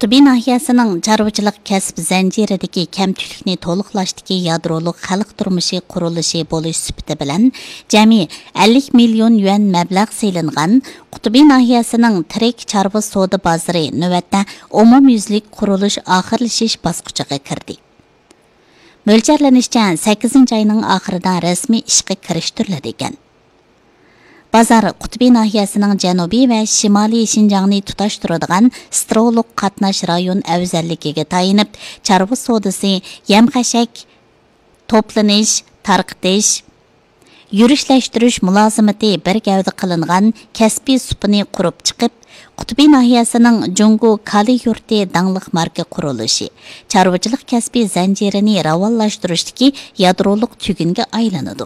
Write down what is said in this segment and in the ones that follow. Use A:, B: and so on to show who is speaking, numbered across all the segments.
A: Qutubi nahiyəsinin çarvıçılıq kəsb zənciridəki kəmtüklikni to'liqlashdagi yadroluq xalq turmushi qurilishi bo'lish sifati bilan jami 50 million yuan mablag' selingan Qutubi nahiyəsinin tirik çarvı savdo bozori navbatda umumyuzlik qurilish oxirlashish bosqichiga kirdi. Mo'ljallanishcha 8 oyning oxirida rasmiy ishga kirishtiriladi ekan. Bazar Qutubi nahiyəsinin janubiy və şimali Şinjanni tutashtiradigan stroluk qatnash rayon afzalligiga tayinib, çarvı savdosi, yem-xashak to'planish, tarqitish, yurishlaштirish mulozimati bir gavda qilingan kasbiy supini qurib chiqib, Qutubi nahiyəsinin Jungu Kali yurti dangliq marka qurilishi, çarvıçılıq kasbiy zanjirini ravonlashtirishdagi yadroliq tugunga aylanadi.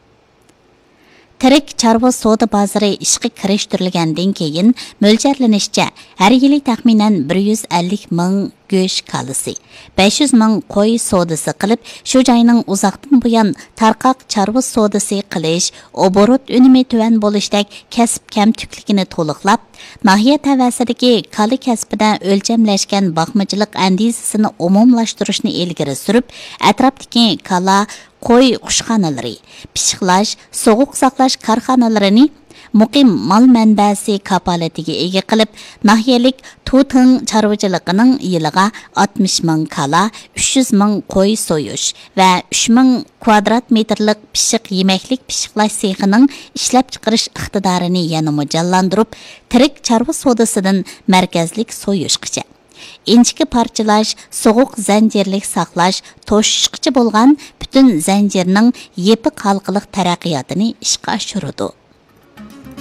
A: Tirik çarvı savdo bozori ishga kirishtirilgandan keyin mo'ljallanishcha har yili taxminan 150 ming go'sht kalisi, 500 ming qo'y savdosi qilib, shu joyning uzoqdan buyon tarqoq çarvı savdosi qilish, oborot unumi tuvan bo'lishdek kasb kamtukligini to'liqlab, nahiya tavasidagi kali kasbida o'lchamlashgan boqmachilik andizasini umumlashtirishni ilgari surib, atrofdagi kala qo'y qushxonalari, pishiqlash, sovuq saqlash korxonalarini muqim mal manbasi kapolatiga ega qilib, nahiyalik Tuting chorvachilig'ining yiliga 60 ming kala, 300 ming qo'y so'yish va 3 ming kvadrat metrlik pishiq yemaklik pishiqlash sexining ishlab chiqarish iqtidorini yana mo'ljallantirib, tirik chorva savdosidan markazlik so'yishgacha inchki parchalash, sovuq zanjirlik saqlash, to'shishqichi bo'lgan butun zanjirning yepiq halqiliq taraqqiyotini ishga oshiradi.